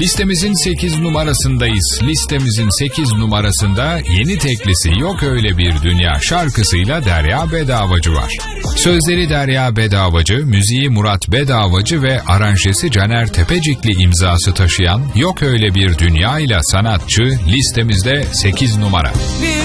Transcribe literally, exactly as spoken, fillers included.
Listemizin sekiz numarasındayız. Listemizin sekiz numarasında yeni teklisi Yok Öyle Bir Dünya şarkısıyla Derya Bedavacı var. Sözleri Derya Bedavacı, müziği Murat Bedavacı ve aranjesi Caner Tepecikli imzası taşıyan Yok Öyle Bir Dünya ile sanatçı listemizde sekiz numara.